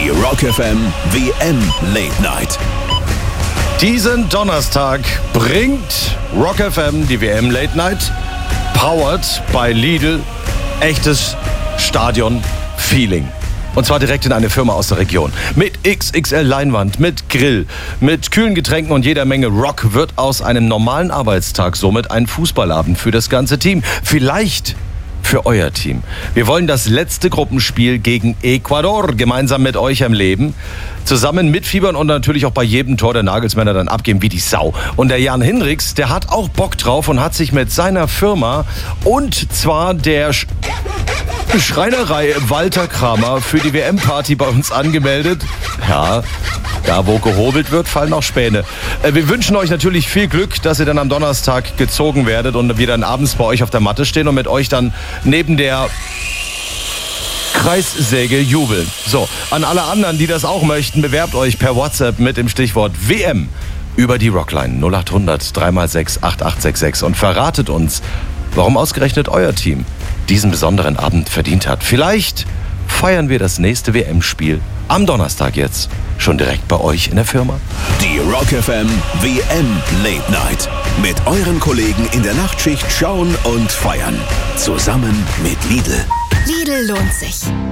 Die Rock FM WM Late Night. Diesen Donnerstag bringt Rock FM die WM Late Night, powered by Lidl, echtes Stadion-Feeling. Und zwar direkt in eine Firma aus der Region. Mit XXL-Leinwand, mit Grill, mit kühlen Getränken und jeder Menge Rock wird aus einem normalen Arbeitstag somit ein Fußballabend für das ganze Team. Vielleicht für euer Team. Wir wollen das letzte Gruppenspiel gegen Ecuador gemeinsam mit euch erleben. Zusammen mitfiebern und natürlich auch bei jedem Tor der Nagelsmänner dann abgeben wie die Sau. Und der Jan Hinrichs, der hat auch Bock drauf und hat sich mit seiner Firma und zwar der Schreinerei Walter Kramer für die WM-Party bei uns angemeldet. Ja, da wo gehobelt wird, fallen auch Späne. Wir wünschen euch natürlich viel Glück, dass ihr dann am Donnerstag gezogen werdet und wir dann abends bei euch auf der Matte stehen und mit euch dann neben der Kreissäge jubeln. So, an alle anderen, die das auch möchten, bewerbt euch per WhatsApp mit dem Stichwort WM über die Rockline 0800 3x6 8866 und verratet uns, warum ausgerechnet euer Team diesen besonderen Abend verdient hat. Vielleicht feiern wir das nächste WM-Spiel am Donnerstag jetzt schon direkt bei euch in der Firma. Die Rock FM WM Late Night. Mit euren Kollegen in der Nachtschicht schauen und feiern. Zusammen mit Lidl. Lidl lohnt sich.